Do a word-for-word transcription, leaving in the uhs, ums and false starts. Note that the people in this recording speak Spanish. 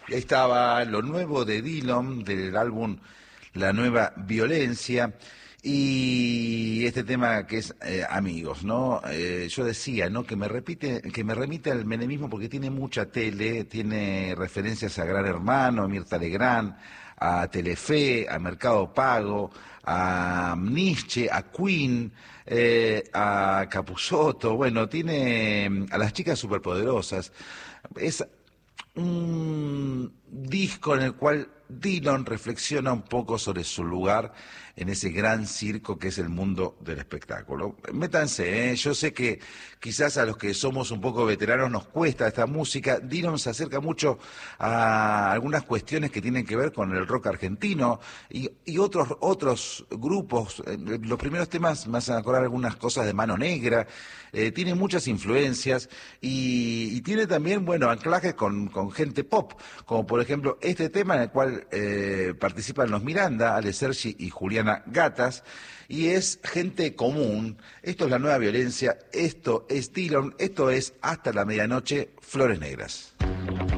Ahí estaba lo nuevo de Dillom, del álbum La Nueva Violencia, y este tema que es eh, Amigos, ¿no? Eh, yo decía, ¿no? Que me repite, que me remite al menemismo porque tiene mucha tele, tiene referencias a Gran Hermano, a Mirta Legrand, a Telefe, a Mercado Pago, a Nietzsche, a Queen, eh, a Capusotto, bueno, tiene a las chicas superpoderosas. Es un disco en el cual Dillom reflexiona un poco sobre su lugar en ese gran circo que es el mundo del espectáculo. Métanse, ¿eh? Yo sé que quizás a los que somos un poco veteranos nos cuesta esta música. Dillom se acerca mucho a algunas cuestiones que tienen que ver con el rock argentino y, y otros otros grupos. Los primeros temas me hacen acordar algunas cosas de Mano Negra. Eh, tiene muchas influencias y, y tiene también, bueno, anclajes con, con gente pop, como por ejemplo este tema en el cual eh, participan los Miranda, Ale Sergi y Juliana Gatas, y es gente común. Esto es La Nueva Violencia, esto es Dillom, esto es Hasta la Medianoche, Flores Negras.